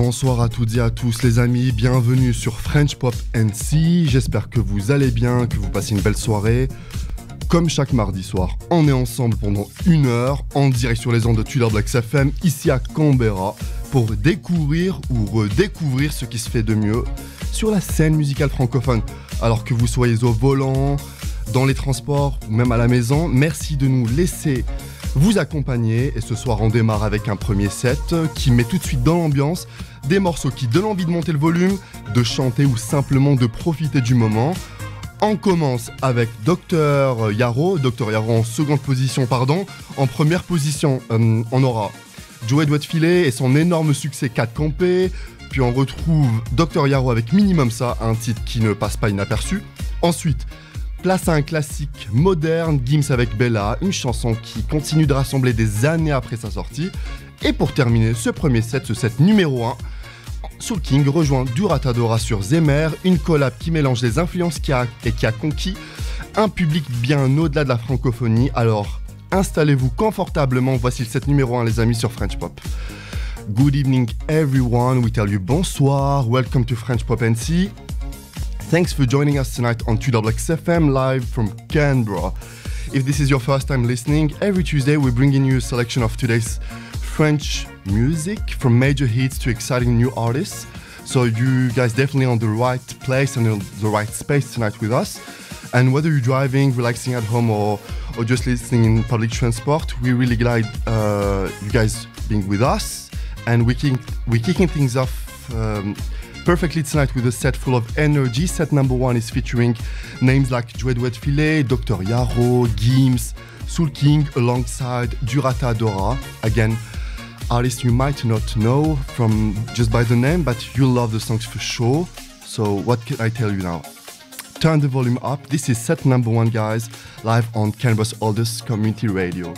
Bonsoir à toutes et à tous les amis, bienvenue sur French Pop NC. J'espère que vous allez bien, que vous passez une belle soirée. Comme chaque mardi soir, on est ensemble pendant 1 heure en direct sur les ondes de Tudor Blacks FM ici à Canberra pour découvrir ou redécouvrir ce qui se fait de mieux sur la scène musicale francophone. Alors que vous soyez au volant, dans les transports ou même à la maison, merci de nous laisser vous accompagner. Et ce soir on démarre avec un premier set qui met tout de suite dans l'ambiance des morceaux qui donnent envie de monter le volume, de chanter ou simplement de profiter du moment. On commence avec Dr Yaro en seconde position, En première position, on aura Joey Doit Filer et son énorme succès 4 Campé. Puis on retrouve Dr Yaro avec Minimum Ça, un titre qui ne passe pas inaperçu. Ensuite, place à un classique moderne, Gims avec Bella, une chanson qui continue de rassembler des années après sa sortie. Et pour terminer ce premier set, ce set numéro 1, Soul King rejoint Duratadora sur Zemer, une collab qui mélange les influences qui a conquis un public bien au-delà de la francophonie. Alors, installez-vous confortablement, voici le set numéro 1 les amis sur French Pop. Good evening everyone, we tell you bonsoir, welcome to French Pop NC. Thanks for joining us tonight on Tudor Blacks FM live from Canberra. If this is your first time listening, every Tuesday we're bringing you a selection of today's French music, from major hits to exciting new artists. So you guys definitely on the right place and in the right space tonight with us. And whether you're driving, relaxing at home or just listening in public transport, we really glad you guys being with us. And we're kicking things off perfectly tonight with a set full of energy. Set number 1 is featuring names like Joey Doit Filer, Dr Yaro, Gims, Soul King alongside Duratadora. Again, artists you might not know from just by the name, but you'll love the songs for sure. So what can I tell you now? Turn the volume up. This is set number 1, guys, live on Canberra's oldest community radio.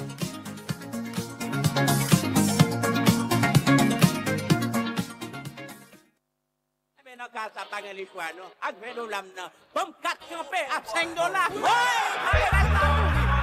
$5.